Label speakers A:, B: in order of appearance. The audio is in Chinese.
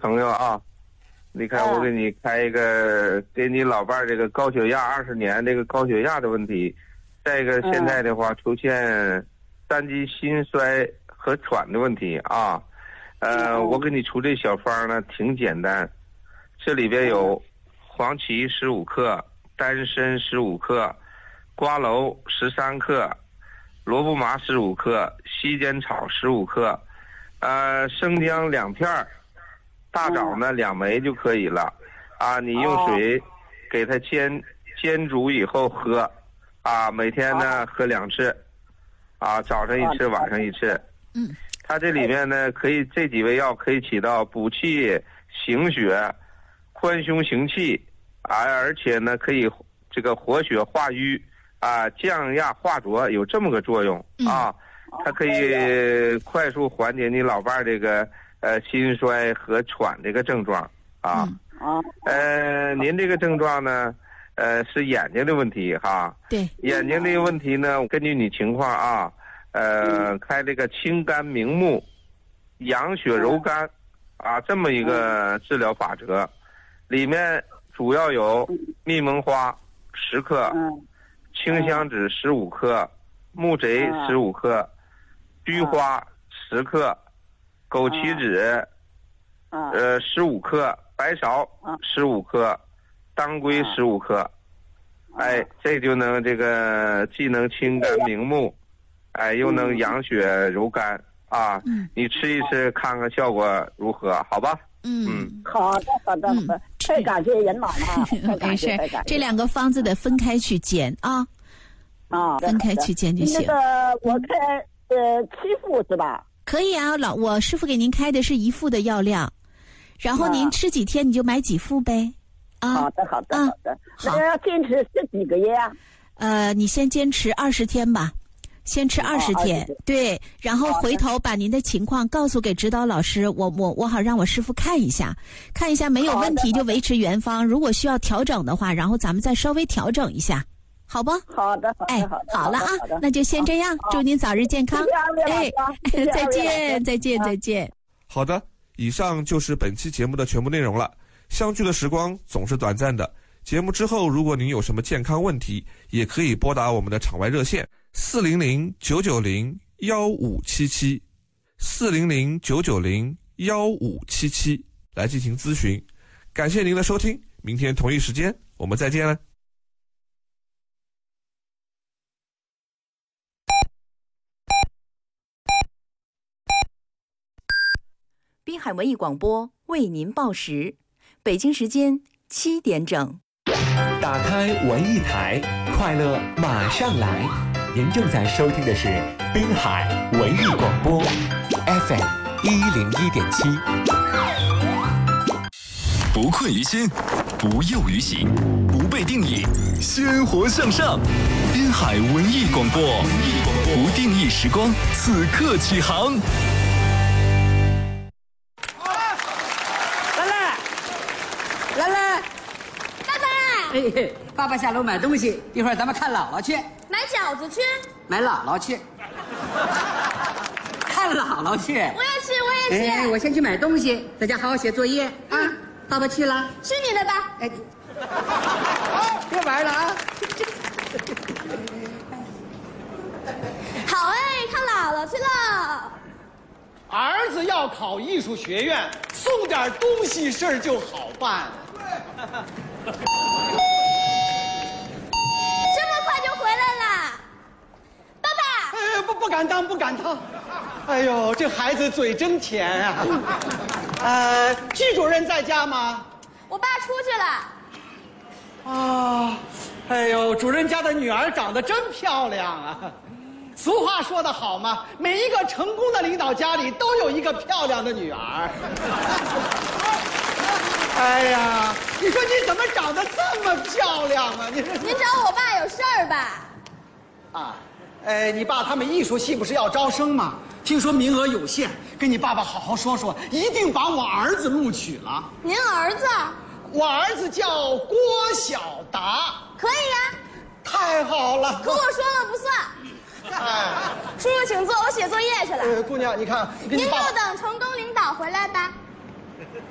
A: 朋友啊，你看我给你开一个，给你老伴儿这个高血压20年这个高血压的问题，再一个现在的话出现3级心衰和喘的问题啊。我给你出这小方呢挺简单，这里边有黄芪15克、丹参15克、瓜蒌13克、萝卜麻15克、西煎草15克，生姜2片，大枣呢2枚就可以了。啊，你用水给它煎煮以后喝，啊，每天呢喝2次，啊，早上1次，晚上1次。它这里面呢这几味药可以起到补气行血、宽胸行气，而且呢可以这个活血化瘀。降压化浊，有这么个作用啊，它可以快速缓解你老伴儿这个心衰和喘这个症状啊。您这个症状呢，是眼睛的问题哈。对，眼睛这个问题呢，根据你情况啊，开这个清肝明目、养血柔肝啊，这么一个治疗法则，里面主要有蜜蒙花10克。清香脂15克，木贼15克，菊花10克，枸杞子15克，白芍15克，当归15克。哎，这就能这个既能清肝明目，哎，又能养血柔肝啊。你吃一吃看看效果如何，好吧？
B: 好的。太感谢人马了，
C: 没事，这2个方子得分开去煎啊。分开去煎就行。
B: 那个我开7副是吧？
C: 可以啊，我师傅给您开的是1副的药量，然后您吃几天你就买几副呗。
B: 好的。那要坚持是几个月啊？
C: 你先坚持20天吧。先吃20天，对，然后回头把您的情况告诉给指导老师，我好让我师傅看一下没有问题就维持原方，如果需要调整的话，然后咱们再稍微调整一下，好不？
B: 好的。
C: 好了啊，那就先这样，祝您早日健康。再见。
D: 好的，以上就是本期节目的全部内容了。相聚的时光总是短暂的，节目之后如果您有什么健康问题，也可以拨打我们的场外热线400-990-1577 400-990-1577来进行咨询。感谢您的收听，明天同一时间我们再见了。
E: 滨海文艺广播为您报时，北京时间7点整。
F: 打开文艺台，快乐马上来。您正在收听的是滨海文艺广播 FM 101.7。
G: 不困于心，不囿于行，不被定义，鲜活向上。滨海文艺广播，不定义时光，此刻起航。
H: 来，爸爸！爸爸下楼买东西，一会儿咱们看姥姥去。
I: 买饺子去。
H: 买姥姥去。看姥姥去。
I: 我也去。
H: 我先去买东西，在家好好写作业啊。爸爸去了。
I: 去你的吧。
H: 别玩了啊。
I: 好看姥姥去了。
J: 儿子要考艺术学院，送点东西事儿就好办。
I: 这么快就回来了，爸爸！
J: 不敢当。哎呦，这孩子嘴真甜啊！季主任在家吗？
I: 我爸出去了。
J: 哎呦，主任家的女儿长得真漂亮啊！俗话说得好嘛，每一个成功的领导家里都有一个漂亮的女儿。哎呀，你说你怎么长得这么漂亮啊？您
I: 找我爸有事儿吧？
J: 你爸他们艺术系不是要招生吗？听说名额有限，跟你爸爸好好说说，一定把我儿子录取了。
I: 您儿子？
J: 我儿子叫郭晓达。
I: 可以呀。
J: 太好了。
I: 可我说了不算。叔叔请坐，我写作业去了。
J: 姑娘，你看，
I: 您就等成功领导回来吧。